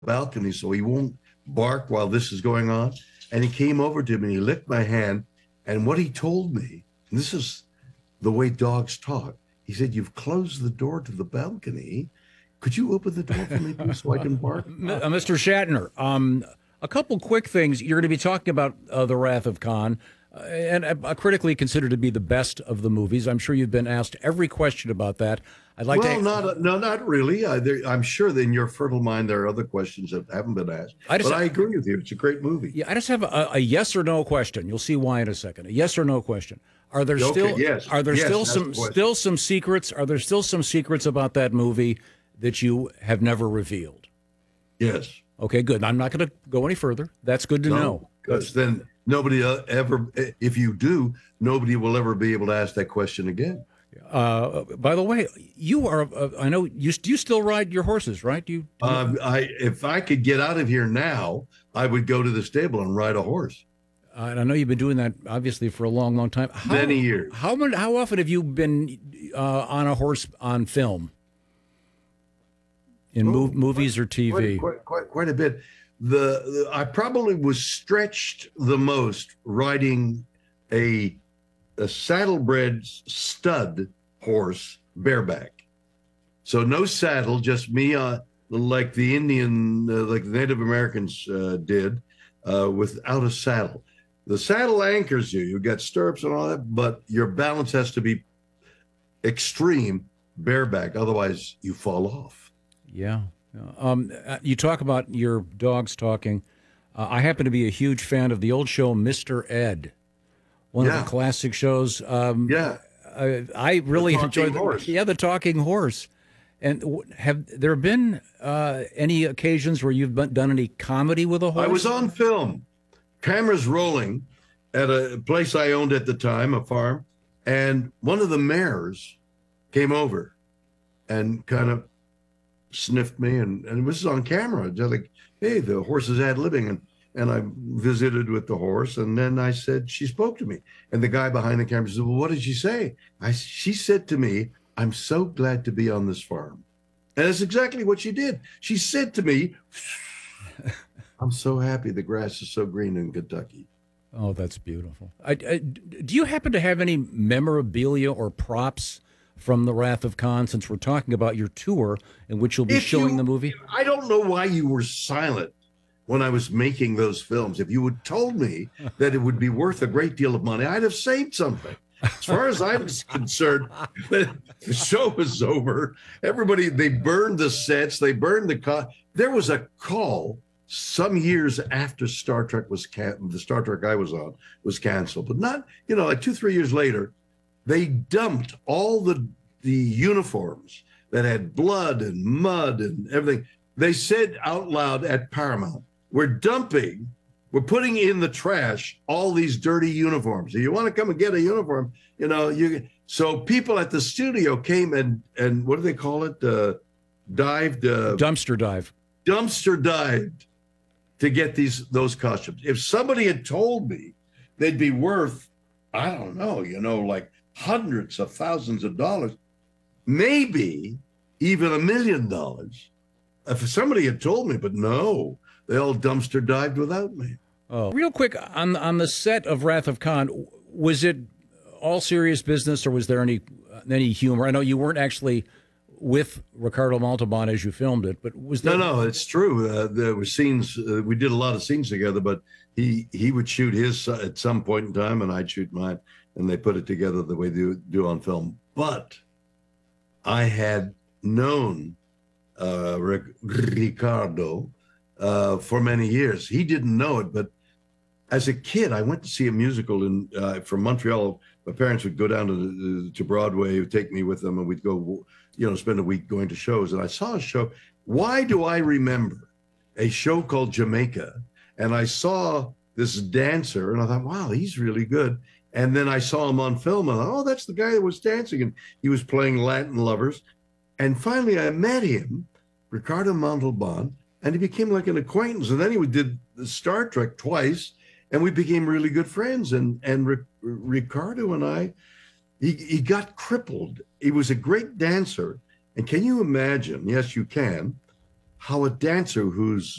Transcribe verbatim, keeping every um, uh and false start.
balcony so he won't bark while this is going on. And he came over to me and he licked my hand. And what he told me, and this is the way dogs talk, he said, "You've closed the door to the balcony. Could you open the door for me, please, so I can bark?" Uh, Mister Shatner, um, a couple quick things. You're going to be talking about uh, The Wrath of Khan, uh, and uh, critically considered to be the best of the movies. I'm sure you've been asked every question about that. I'd like well, to. not no, not really. I, there, I'm sure that in your fertile mind there are other questions that haven't been asked. I just, but I agree with you. It's a great movie. Yeah, I just have a, a yes or no question. You'll see why in a second. A yes or no question. Are there Okay, still yes, are there yes, still that's some the question. still some secrets? Are there still some secrets about that movie that you have never revealed? Yes. Okay, good. I'm not going to go any further. That's good to No, know. because then nobody uh, ever, if you do, nobody will ever be able to ask that question again. Uh, by the way, you are. Uh, I know you. You still ride your horses, right? Do you? Do you Um, I, if I could get out of here now, I would go to the stable and ride a horse. uh, and I know you've been doing that obviously for a long, long time. How, Many years. How many? How often have you been uh, on a horse on film? In Oh, mov- movies or T V? Quite, quite, quite, quite a bit. The, the I probably was stretched the most riding a a saddlebred stud horse bareback. So no saddle, just me, uh, like the Indian, uh, like the Native Americans uh, did, uh, without a saddle. The saddle anchors you. You got stirrups and all that, but your balance has to be extreme bareback. Otherwise, you fall off. Yeah. Um, uh, you talk about your dogs talking. Uh, I happen to be a huge fan of the old show Mister Ed, one Yeah. of the classic shows. Um, Yeah. I, I really The enjoy talking the horse. yeah the talking horse. And w- have there been uh, any occasions where you've been, done any comedy with a horse? I was on film, cameras rolling at a place I owned at the time, a farm, and one of the mares came over and kind of sniffed me, and, and it was on camera. Just like, "Hey, the horse is ad libbing," and and I visited with the horse, and then I said, she spoke to me, and the guy behind the camera said, "Well, what did she say?" I she said to me, "I'm so glad to be on this farm," and that's exactly what she did. She said to me, "I'm so happy the grass is so green in Kentucky." Oh, that's beautiful. I, I, do you happen to have any memorabilia or props from The Wrath of Khan, since we're talking about your tour in which you'll be If showing you- the movie? I don't know why you were silent when I was making those films. If you had told me that it would be worth a great deal of money, I'd have saved something. As far as I was concerned, the the show was over. Everybody, they burned the sets, they burned the co- There was a call some years after Star Trek was can- the Star Trek I was on was canceled, but not, you know, like two, three years later, they dumped all the the uniforms that had blood and mud and everything. They said out loud at Paramount, "We're dumping, we're putting in the trash all these dirty uniforms. If you want to come and get a uniform, you know, you." So people at the studio came and and what do they call it? Uh, dived, uh, Dumpster dive. dumpster dived to get these those costumes. If somebody had told me they'd be worth, I don't know, you know, like hundreds of thousands of dollars, maybe even a million dollars. If somebody had told me, but no, they all dumpster dived without me. Oh, real quick on on the set of Wrath of Khan, was it all serious business or was there any any humor? I know you weren't actually with Ricardo Montalban as you filmed it, but was there? No, no, it's true. Uh, there were scenes. Uh, we did a lot of scenes together, but he he would shoot his at some point in time, and I'd shoot mine, and they put it together the way they do, do on film. But I had known uh, Ric- Ricardo uh, for many years. He didn't know it, but as a kid, I went to see a musical in uh, from Montreal. My parents would go down to the, to Broadway, take me with them, and we'd go, you know, spend a week going to shows. And I saw a show. Why do I remember a show called Jamaica? And I saw this dancer, and I thought, wow, he's really good. And then I saw him on film, and I thought, oh, that's the guy that was dancing, and he was playing Latin Lovers. And finally, I met him, Ricardo Montalban, and he became like an acquaintance. And then he did the Star Trek twice, and we became really good friends. And and Ric- Ricardo and I, he, he got crippled. He was a great dancer. And can you imagine? Yes, you can. how a dancer who's